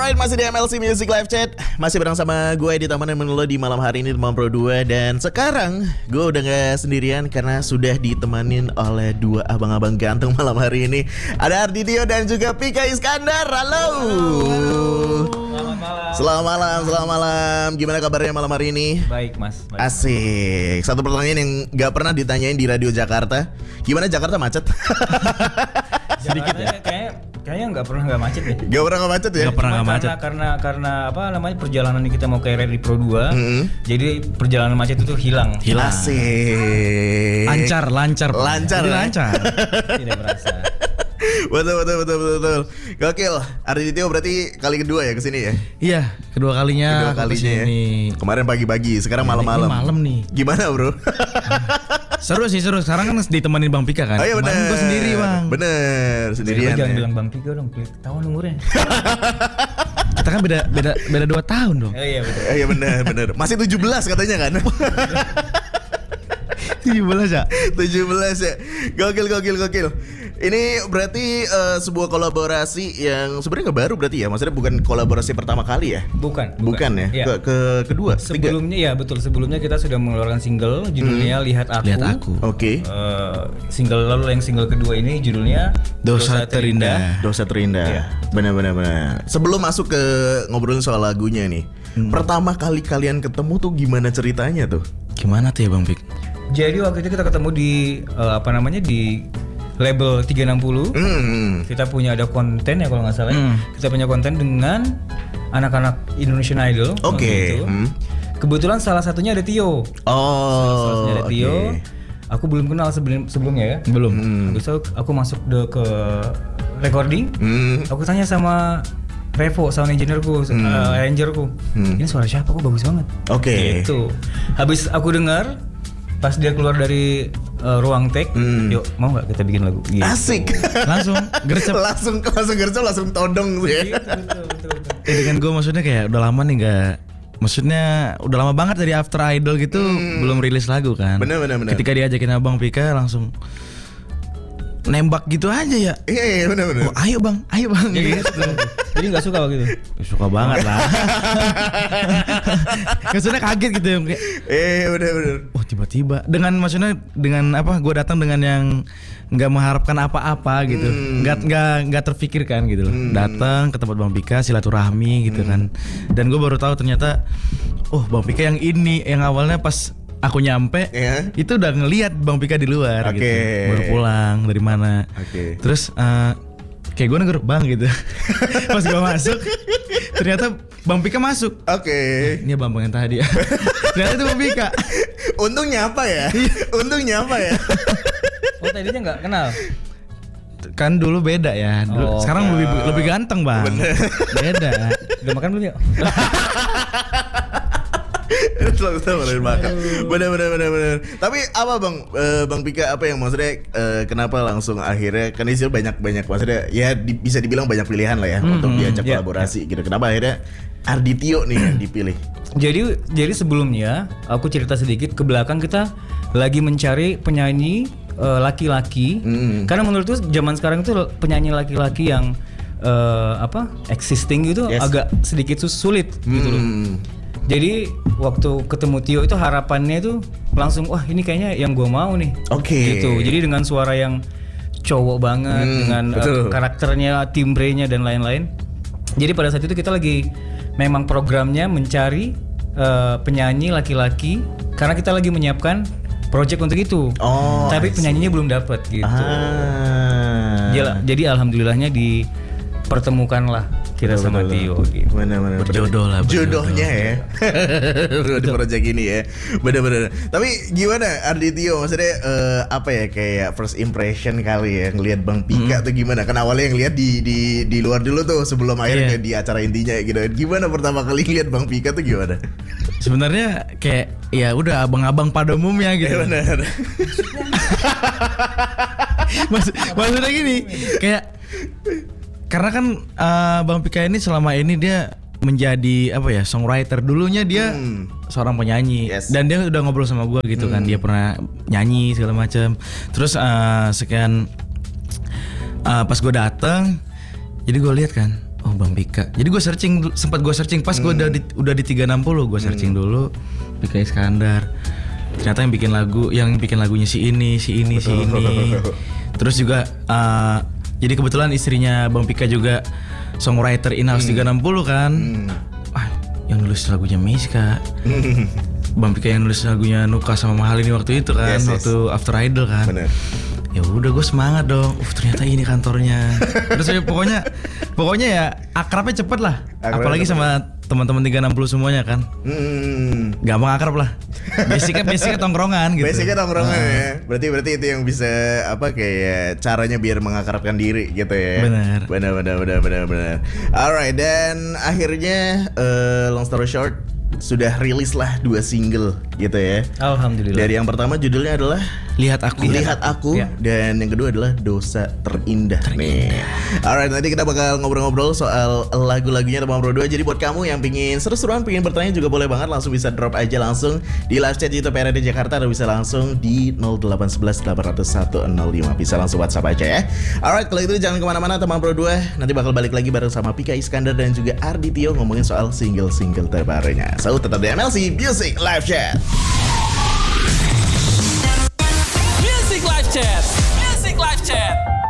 Alright, masih di MLC Music Live Chat. Masih bareng sama gue di Taman Menelo di malam hari ini di Pro 2. Dan sekarang gue udah gak sendirian karena sudah ditemanin oleh dua abang-abang ganteng malam hari ini. Ada Arditio dan juga Pika Iskandar. Halo. Selamat malam. Gimana kabarnya malam hari ini? Baik mas. Baik. Asik. Satu pertanyaan yang gak pernah ditanyain di Radio Jakarta. Gimana Jakarta macet? Sedikit ya. Kayaknya nggak macet ya. Gak pernah nggak macet ya? Gak pernah nggak macet. Karena apa namanya perjalanan kita mau ke RRI Pro 2. Jadi perjalanan macet itu hilang. Asik. Lancar. Tidak merasa. Betul. Gokil. Arditio berarti kali kedua ya kesini ya? Iya, kedua kalinya ya. Kemarin pagi-pagi, sekarang malam-malam. Malam nih. Gimana bro? Seru. Sekarang kan ditemenin Bang Pika kan? Oh iya bener. Kemarin gue sendiri Bang. Bener, sendirian. Jangan ya. bilang Bang Pika dong, ketahuan umurnya. Kita kan beda 2 tahun dong. Oh iya betul. Iya bener. Masih 17 katanya kan? 17 ya? 17 ya. Gokil. Ini berarti sebuah kolaborasi yang sebenarnya nggak baru berarti ya? Maksudnya bukan kolaborasi pertama kali ya? Bukan ya? Ya. Kedua? Sebelumnya ya betul. Sebelumnya kita sudah mengeluarkan single judulnya Lihat Aku. Oke. Single lalu yang single kedua ini judulnya Dosa Terindah. Iya. Benar. Sebelum masuk ke ngobrolin soal lagunya nih, pertama kali kalian ketemu tuh gimana ceritanya tuh? Gimana tuh ya Bang Pik? Jadi waktu itu kita ketemu di di label 360. Kita punya ada konten ya kalau nggak salah. Kita punya konten dengan anak-anak Indonesian Idol. Oke. Kebetulan salah satunya ada Tio. Salah satunya ada Tio. Okay. Aku belum kenal sebelumnya ya. Belum. Habis itu aku masuk ke recording. Aku tanya sama Revo, sound engineer-ku, arrangerku. Ini suara siapa? Kok bagus banget. Oke. Gitu. Habis aku dengar, pas dia keluar dari ruang take, yuk mau nggak kita bikin lagu? Gitu. Asik. Langsung gercep. langsung gercep, langsung todong tuh ya. Betul. Dengan gue maksudnya kayak udah lama nih nggak. Maksudnya udah lama banget dari After Idol gitu belum rilis lagu kan. Bener. Ketika diajakin Abang Pika langsung nembak gitu aja ya. Iya bener. Oh, ayo bang gitu. Jadi nggak suka begitu? Suka banget lah. Maksudnya kaget gitu ya kayak. Bener. Oh tiba-tiba dengan apa? Gue datang dengan yang nggak mengharapkan apa-apa gitu, nggak terfikirkan gitu loh. Datang ke tempat Bang Pika silaturahmi gitu kan. Dan gue baru tahu ternyata, oh Bang Pika yang ini yang awalnya pas aku nyampe itu udah ngelihat Bang Pika di luar gitu. Baru pulang dari mana. Terus kayak gue negur bang gitu. Pas gue masuk ternyata Bang Pika masuk. Ini Bang yang tadi ya. Ternyata itu Bang Pika. Untungnya apa ya? Oh tadinya nggak kenal? Kan dulu beda ya. Sekarang lebih ganteng bang. Beda. Udah makan belum ya? Selalu makan. Bener. Tapi apa Bang Pika apa yang maksudnya kenapa langsung akhirnya kan di sini banyak maksudnya ya bisa dibilang banyak pilihan lah ya untuk diajak kolaborasi gitu. Kenapa akhirnya Arditio nih yang dipilih? Jadi sebelumnya aku cerita sedikit ke belakang, kita lagi mencari penyanyi laki-laki. Karena menurutku zaman sekarang itu penyanyi laki-laki yang existing gitu agak sedikit sulit gitu loh. Jadi waktu ketemu Tio itu harapannya itu langsung wah ini kayaknya yang gue mau nih. Gitu. Jadi dengan suara yang cowok banget dengan karakternya, timbrenya dan lain-lain. Jadi pada saat itu kita lagi memang programnya mencari penyanyi laki-laki karena kita lagi menyiapkan project untuk itu. Tapi penyanyinya belum dapat gitu. Jadi alhamdulillahnya dipertemukanlah kita sama Tio gitu. Bener. Berjodoh lah. Jodohnya ya. Di project ini ya. Bener. Tapi gimana Arditio maksudnya apa ya kayak first impression kali ya ngelihat Bang Pika tuh gimana? Kan awalnya ngelihat di luar dulu tuh sebelum akhirnya di acara intinya gitu. Gimana pertama kali ngelihat Bang Pika tuh gimana? Sebenarnya kayak ya udah abang-abang pada umumnya gitu. Benar. Maksudnya gini, kayak karena kan Bang Pika ini selama ini dia menjadi apa ya songwriter. Dulunya dia seorang penyanyi dan dia udah ngobrol sama gue gitu kan. Dia pernah nyanyi segala macam. Terus pas gue datang, jadi gue lihat kan, oh Bang Pika. Jadi gue sempat gue searching pas gue udah di 360, gue searching dulu Pika Iskandar. Ternyata yang bikin lagunya si ini. Terus juga jadi kebetulan istrinya Bang Pika juga songwriter in-house 360 kan. Yang nulis lagunya Miska. Bang Pika yang nulis lagunya Nuka sama Mahal ini waktu itu kan, waktu After Idol kan. Bener. Ya udah gue semangat dong. Ternyata ini kantornya. Terus pokoknya ya akrabnya cepet lah. Apalagi sama teman-teman 360 semuanya kan. Gampang akrab lah. Basicnya tongkrongan gitu. Basicnya tongkrongan ya. Berarti itu yang bisa kayak caranya biar mengakrabkan diri gitu ya. Benar. Alright, dan akhirnya long story short sudah rilis lah 2 single gitu ya. Alhamdulillah. Dari yang pertama judulnya adalah Lihat Aku ya. Dan yang kedua adalah Dosa Terindah. Nih. Alright, nanti kita bakal ngobrol-ngobrol soal lagu-lagunya Teman Pro 2. Jadi buat kamu yang pingin seru-seruan, pingin bertanya juga boleh banget, langsung bisa drop aja langsung di live chat YouTube RRD Jakarta, atau bisa langsung di 0811 800 105. Bisa langsung WhatsApp aja ya. Alright, kalau itu jangan kemana-mana Teman Pro 2. Nanti bakal balik lagi bareng sama Pika Iskandar dan juga Arditio ngomongin soal single-single terbarunya. So, tetap di MLC Music Live Chat. Music Live Chat.